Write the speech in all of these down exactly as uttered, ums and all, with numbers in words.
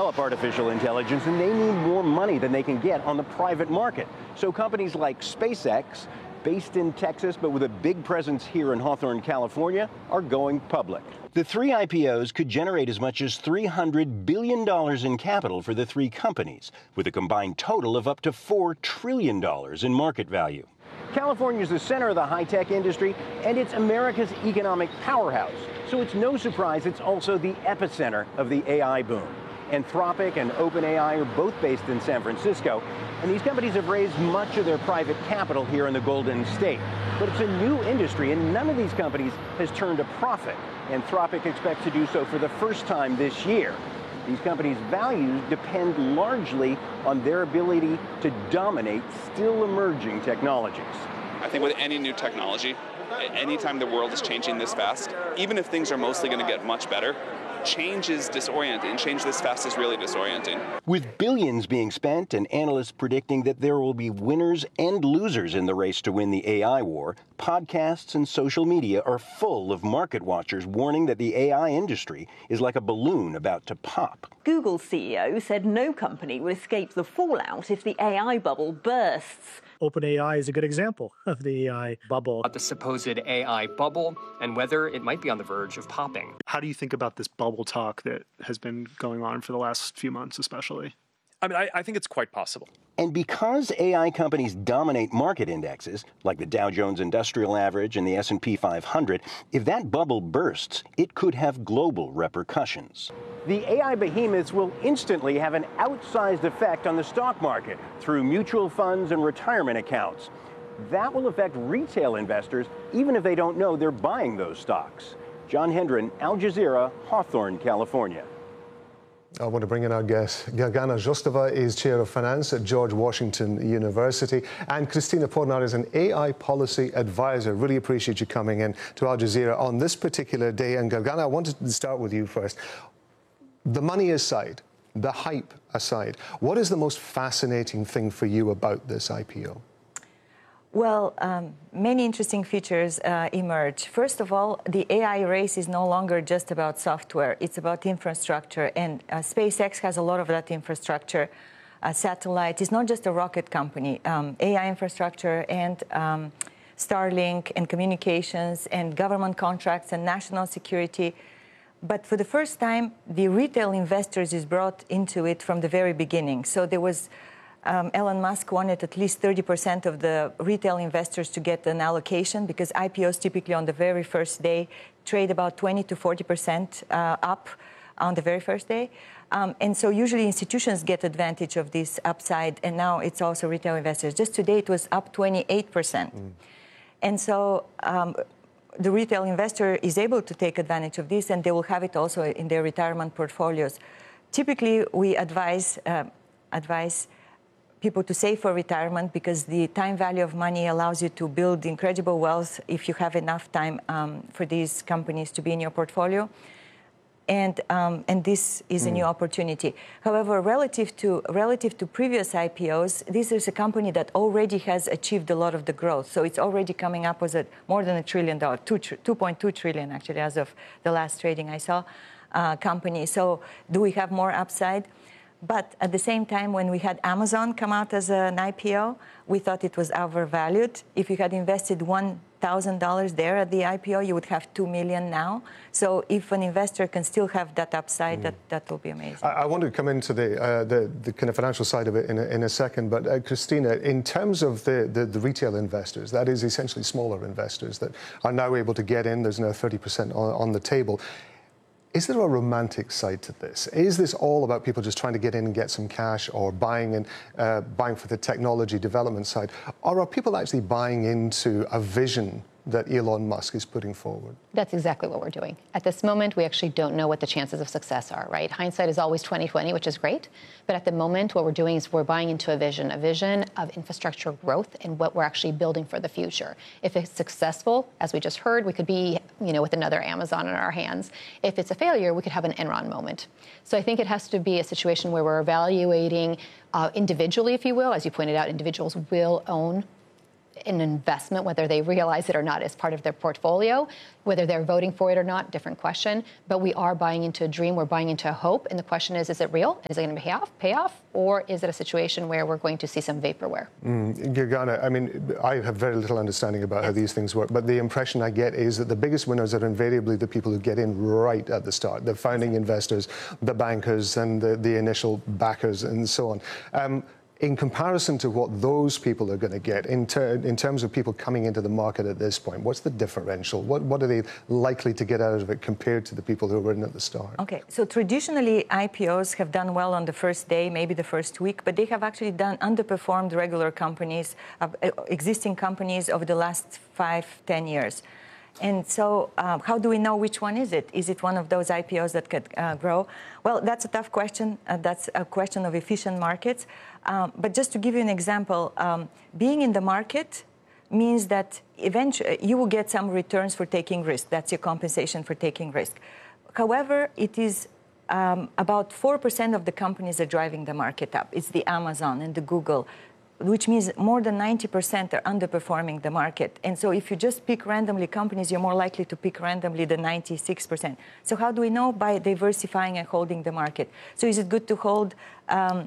develop artificial intelligence, and they need more money than they can get on the private market. So companies like SpaceX, based in Texas but with a big presence here in Hawthorne, California, are going public. The three I P Os could generate as much as three hundred billion dollars in capital for the three companies, with a combined total of up to four trillion dollars in market value. California is the center of the high-tech industry, and it's America's economic powerhouse. So it's no surprise it's also the epicenter of the A I boom. Anthropic and OpenAI are both based in San Francisco, and these companies have raised much of their private capital here in the Golden State. But it's a new industry, and none of these companies has turned a profit. Anthropic expects to do so for the first time this year. These companies' values depend largely on their ability to dominate still emerging technologies. I think with any new technology, anytime the world is changing this fast, even if things are mostly going to get much better, change is disorienting, and change this fast is really disorienting. With billions being spent and analysts predicting that there will be winners and losers in the race to win the A I war, podcasts and social media are full of market watchers warning that the A I industry is like a balloon about to pop. Google's C E O said no company will escape the fallout if the A I bubble bursts. OpenAI is a good example of the A I bubble. The supposed A I bubble and whether it might be on the verge of popping. How do you think about this bubble talk that has been going on for the last few months especially? I mean, I, I think it's quite possible. And because A I companies dominate market indexes, like the Dow Jones Industrial Average and the S and P five hundred, if that bubble bursts, it could have global repercussions. The A I behemoths will instantly have an outsized effect on the stock market through mutual funds and retirement accounts. That will affect retail investors, even if they don't know they're buying those stocks. John Hendren, Al Jazeera, Hawthorne, California. I want to bring in our guest. Gergana Zhostova is Chair of Finance at George Washington University, and Christina Pornar is an A I policy advisor. Really appreciate you coming in to Al Jazeera on this particular day. And Gergana, I wanted to start with you first. The money aside, the hype aside, what is the most fascinating thing for you about this I P O? Well, um, many interesting features uh, emerge. First of all, the A I race is no longer just about software. It's about infrastructure, and uh, SpaceX has a lot of that infrastructure. Uh, satellite is not just a rocket company. Um, A I infrastructure and um, Starlink and communications and government contracts and national security. But for the first time, the retail investors is brought into it from the very beginning. So there was Um, Elon Musk wanted at least thirty percent of the retail investors to get an allocation, because I P Os typically on the very first day trade about twenty to forty percent uh, up on the very first day. Um, and so usually institutions get advantage of this upside, and now it's also retail investors. Just today it was up twenty-eight percent. Mm. And so um, the retail investor is able to take advantage of this, and they will have it also in their retirement portfolios. Typically, we advise uh, advise people to save for retirement, because the time value of money allows you to build incredible wealth if you have enough time um, for these companies to be in your portfolio. And um, and this is mm. a new opportunity. However, relative to relative to previous I P Os, this is a company that already has achieved a lot of the growth. So it's already coming up with a, more than a trillion dollars, two point two trillion actually, as of the last trading I saw, uh, company. So do we have more upside? But at the same time, when we had Amazon come out as an I P O, we thought it was overvalued. If you had invested one thousand dollars there at the I P O, you would have two million dollars now. So if an investor can still have that upside, mm. that, that will be amazing. I, I want to come into the, uh, the, the kind of financial side of it in a, in a second. But uh, Christina, in terms of the, the, the retail investors, that is essentially smaller investors that are now able to get in. There's now thirty percent on, on the table. Is there a romantic side to this? Is this all about people just trying to get in and get some cash, or buying and uh, buying for the technology development side? Or are people actually buying into a vision that Elon Musk is putting forward? That's exactly what we're doing. At this moment, we actually don't know what the chances of success are, right? Hindsight is always twenty twenty, which is great. But at the moment, what we're doing is we're buying into a vision, a vision of infrastructure growth and what we're actually building for the future. If it's successful, as we just heard, we could be, you know, with another Amazon in our hands. If it's a failure, we could have an Enron moment. So I think it has to be a situation where we're evaluating uh, individually, if you will. As you pointed out, individuals will own an investment, whether they realize it or not, as part of their portfolio. Whether they're voting for it or not, different question. But we are buying into a dream, we're buying into a hope. And the question is, is it real? Is it going to pay off, pay off? Or is it a situation where we're going to see some vaporware? Mm, Gagana, I mean, I have very little understanding about how these things work, but the impression I get is that the biggest winners are invariably the people who get in right at the start, the founding investors, the bankers, and the, the initial backers, and so on. Um, In comparison to what those people are going to get, in, ter in terms of people coming into the market at this point, what's the differential? What, what are they likely to get out of it compared to the people who were in at the start? Okay, so traditionally I P Os have done well on the first day, maybe the first week, but they have actually done underperformed regular companies, uh, existing companies over the last five, ten years. And so um, how do we know which one is it? Is it one of those I P Os that could uh, grow? Well, that's a tough question. Uh, that's a question of efficient markets. Um, but just to give you an example, um, being in the market means that eventually you will get some returns for taking risk. That's your compensation for taking risk. However, it is um, about four percent of the companies that are driving the market up. It's the Amazon and the Google, which means more than ninety percent are underperforming the market. And so if you just pick randomly companies, you're more likely to pick randomly the ninety-six percent. So how do we know? By diversifying and holding the market. So is it good to hold um,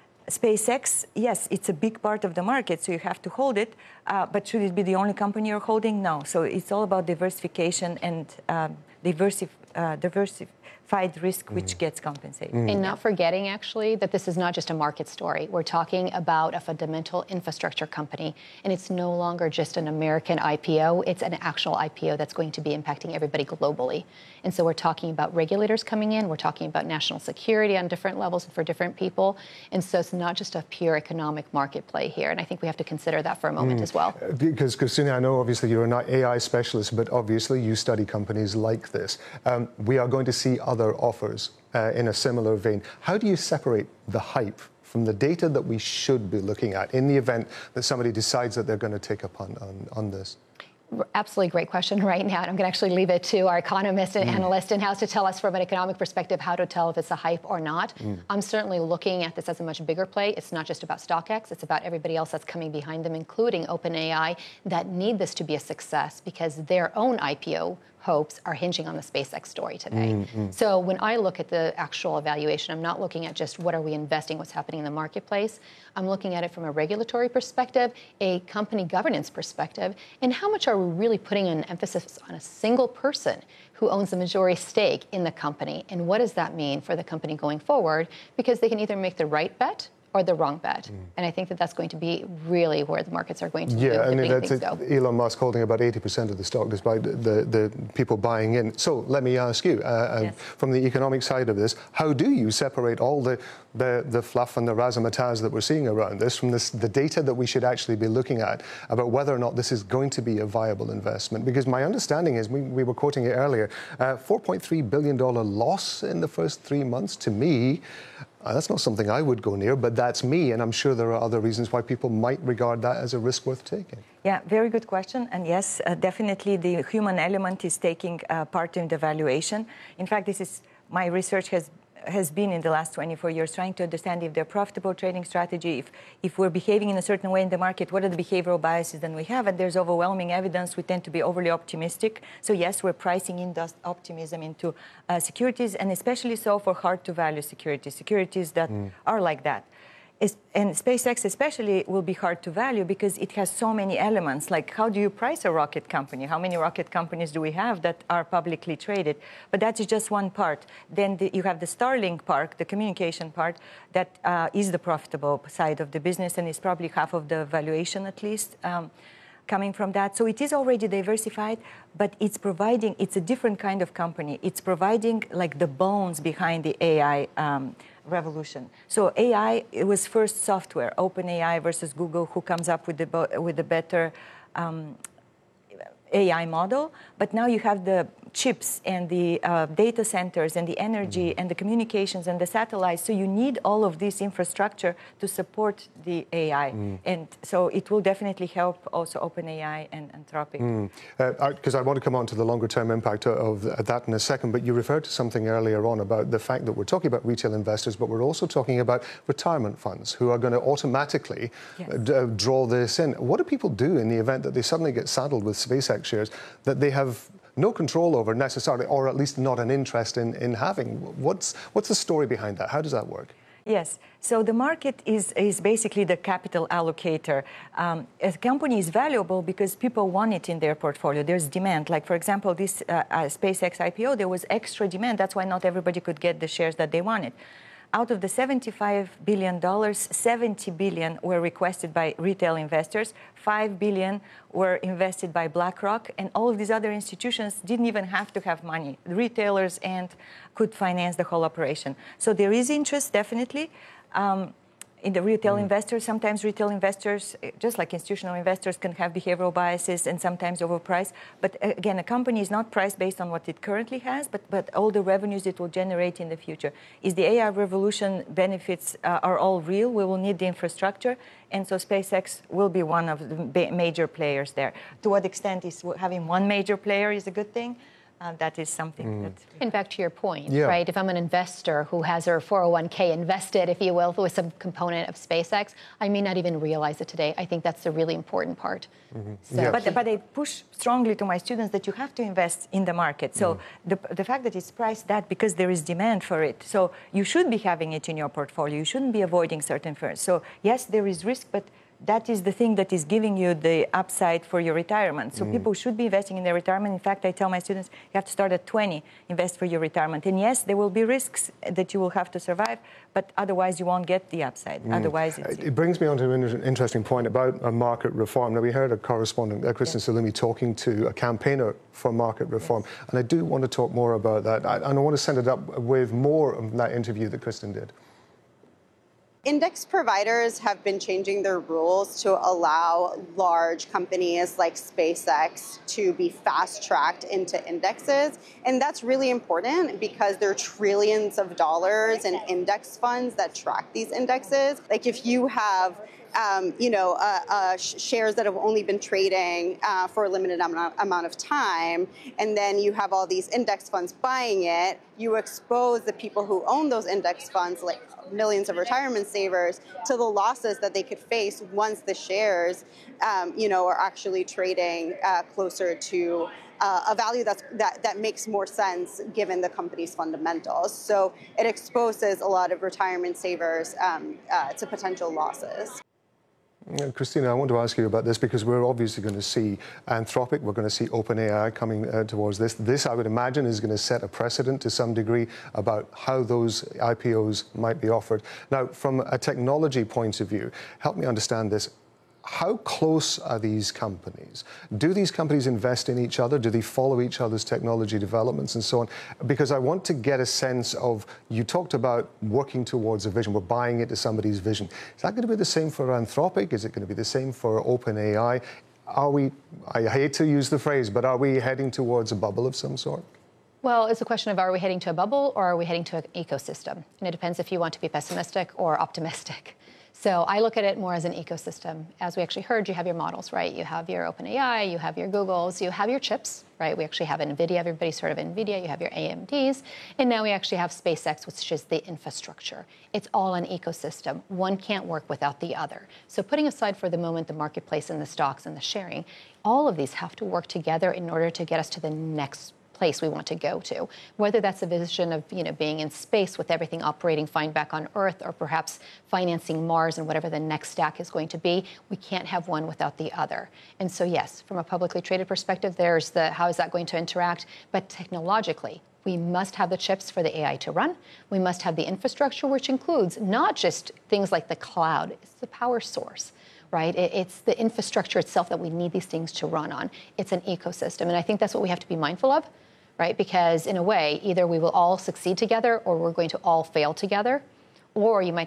SpaceX? Yes, it's a big part of the market, so you have to hold it. Uh, but should it be the only company you're holding? No. So it's all about diversification and um, diversif uh, diversification. risk, which gets compensated. And not forgetting, actually, that this is not just a market story. We're talking about a fundamental infrastructure company, and it's no longer just an American I P O. It's an actual I P O that's going to be impacting everybody globally. And so we're talking about regulators coming in. We're talking about national security on different levels for different people. And so it's not just a pure economic market play here. And I think we have to consider that for a moment mm. as well. Because, Christina, I know obviously you're an A I specialist, but obviously you study companies like this. Um, we are going to see other offers uh, in a similar vein. How do you separate the hype from the data that we should be looking at in the event that somebody decides that they're going to take up on, on, on this? Absolutely great question right now. And I'm going to actually leave it to our economist and mm. analyst in-house to tell us from an economic perspective how to tell if it's a hype or not. Mm. I'm certainly looking at this as a much bigger play. It's not just about StockX. It's about everybody else that's coming behind them, including OpenAI, that need this to be a success because their own I P O hopes are hinging on the SpaceX story today. Mm-hmm. So when I look at the actual evaluation, I'm not looking at just what are we investing, what's happening in the marketplace. I'm looking at it from a regulatory perspective, a company governance perspective, and how much are we really putting an emphasis on a single person who owns the majority stake in the company, and what does that mean for the company going forward? Because they can either make the right bet or the wrong bet. Mm. And I think that that's going to be really where the markets are going to yeah, do, I mean, that's things go. Elon Musk holding about eighty percent of the stock despite the, the, the people buying in. So let me ask you, uh, yes. from the economic side of this, how do you separate all the, the, the fluff and the razzmatazz that we're seeing around this from this, the data that we should actually be looking at about whether or not this is going to be a viable investment? Because my understanding is, we, we were quoting it earlier, uh, four point three billion dollars loss in the first three months. To me, Uh, that's not something I would go near, but that's me, and I'm sure there are other reasons why people might regard that as a risk worth taking. Yeah, very good question. And yes, uh, definitely the human element is taking uh, part in the valuation. In fact, this is my research has has been in the last twenty-four years trying to understand if they're profitable trading strategy, if, if we're behaving in a certain way in the market, what are the behavioral biases that we have? And there's overwhelming evidence. We tend to be overly optimistic. So yes, we're pricing in that optimism into uh, securities, and especially so for hard-to-value securities, securities that mm. are like that. And SpaceX especially will be hard to value because it has so many elements. Like, how do you price a rocket company? How many rocket companies do we have that are publicly traded? But that's just one part. Then the, you have the Starlink part, the communication part, that uh, is the profitable side of the business and is probably half of the valuation at least. Um, coming from that. So it is already diversified, but it's providing, it's a different kind of company. It's providing like the bones behind the A I um, revolution. So A I, it was first software, OpenAI versus Google, who comes up with the, with the better um, A I model, but now you have the chips and the uh, data centers and the energy mm-hmm. and the communications and the satellites. So you need all of this infrastructure to support the A I. Mm. And so it will definitely help also OpenAI and Anthropic. Because mm. uh, I want to come on to the longer term impact of that in a second, but you referred to something earlier on about the fact that we're talking about retail investors, but we're also talking about retirement funds who are going to automatically yes. uh, draw this in. What do people do in the event that they suddenly get saddled with SpaceX shares that they have no control over necessarily, or at least not an interest in, in having? What's, what's the story behind that? How does that work? Yes. So the market is, is basically the capital allocator. Um, a company is valuable because people want it in their portfolio. There's demand. Like, for example, this uh, uh, SpaceX I P O, there was extra demand. That's why not everybody could get the shares that they wanted. Out of the seventy-five billion dollars, seventy billion dollars were requested by retail investors, five billion dollars were invested by BlackRock, and all of these other institutions didn't even have to have money. The retailers and could finance the whole operation. So there is interest, definitely. Um, in the retail mm. investors, sometimes retail investors, just like institutional investors, can have behavioral biases and sometimes overprice. But again, a company is not priced based on what it currently has, but, but all the revenues it will generate in the future. Is the A I revolution benefits uh, are all real? We will need the infrastructure. And so SpaceX will be one of the major players there. To what extent is having one major player is a good thing? Uh, that is something mm. that... And back to your point, yeah. right? If I'm an investor who has their four oh one k invested, if you will, with some component of SpaceX, I may not even realize it today. I think that's the really important part. Mm-hmm. So, yeah. but, but I push strongly to my students that you have to invest in the market. So mm. the, the fact that it's priced that because there is demand for it. So you should be having it in your portfolio. You shouldn't be avoiding certain firms. So yes, there is risk, but that is the thing that is giving you the upside for your retirement. So mm. people should be investing in their retirement. In fact, I tell my students, you have to start at twenty, invest for your retirement. And yes, there will be risks that you will have to survive, but otherwise you won't get the upside. Mm. Otherwise, it's... It brings me on to an interesting point about a market reform. Now, we heard a correspondent, uh, Kristen yes. Salumi, talking to a campaigner for market reform. Yes. And I do want to talk more about that. I, and I want to send it up with more of that interview that Kristen did. Index providers have been changing their rules to allow large companies like SpaceX to be fast-tracked into indexes. And that's really important because there are trillions of dollars in index funds that track these indexes. Like if you have Um, you know, uh, uh, sh- shares that have only been trading uh, for a limited amount, amount of time, and then you have all these index funds buying it, you expose the people who own those index funds, like millions of retirement savers, to the losses that they could face once the shares, um, you know, are actually trading uh, closer to Uh, a value that's, that, that makes more sense given the company's fundamentals. So it exposes a lot of retirement savers um, uh, to potential losses. Christina, I want to ask you about this because we're obviously going to see Anthropic, we're going to see OpenAI coming uh, towards this. This, I would imagine, is going to set a precedent to some degree about how those I P Os might be offered. Now, from a technology point of view, help me understand this. How close are these companies? Do these companies invest in each other? Do they follow each other's technology developments and so on? Because I want to get a sense of, you talked about working towards a vision, we're buying into somebody's vision. Is that going to be the same for Anthropic? Is it going to be the same for OpenAI? Are we, I hate to use the phrase, but are we heading towards a bubble of some sort? Well, it's a question of, are we heading to a bubble or are we heading to an ecosystem? And it depends if you want to be pessimistic or optimistic. So I look at it more as an ecosystem. As we actually heard, you have your models, right? You have your OpenAI, you have your Googles, you have your chips, right? We actually have NVIDIA, everybody's heard of NVIDIA, you have your A M Ds, and now we actually have SpaceX, which is the infrastructure. It's all an ecosystem. One can't work without the other. So putting aside for the moment the marketplace and the stocks and the sharing, all of these have to work together in order to get us to the next place we want to go to, whether that's a vision of, you know, being in space with everything operating fine back on Earth, or perhaps financing Mars and whatever the next stack is going to be. We can't have one without the other. And so, yes, from a publicly traded perspective, there's the how is that going to interact, but technologically, we must have the chips for the A I to run. We must have the infrastructure, which includes not just things like the cloud, it's the power source. Right? It's the infrastructure itself that we need these things to run on. It's an ecosystem. And I think that's what we have to be mindful of, right? Because in a way, either we will all succeed together or we're going to all fail together, or you might have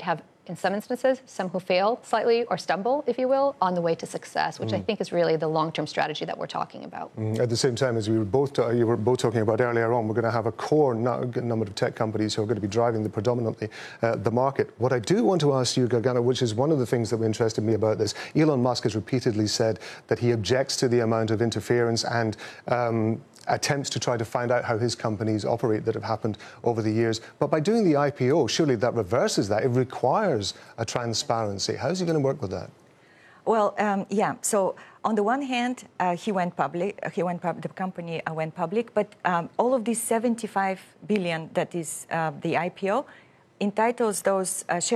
in some instances, some who fail slightly or stumble, if you will, on the way to success, which mm. I think is really the long-term strategy that we're talking about. Mm. At the same time, as we were both ta- you were both talking about earlier on, we're going to have a core no- number of tech companies who are going to be driving the predominantly uh, the market. What I do want to ask you, Gagana, which is one of the things that interested me about this, Elon Musk has repeatedly said that he objects to the amount of interference and um, attempts to try to find out how his companies operate that have happened over the years. But by doing the I P O, surely that reverses that. It requires a transparency. How's he going to work with that? Well, um, yeah. So on the one hand, uh, he went public. Uh, he went pub- the company uh, went public. But um, all of these seventy-five billion that is uh, the I P O entitles those uh, shares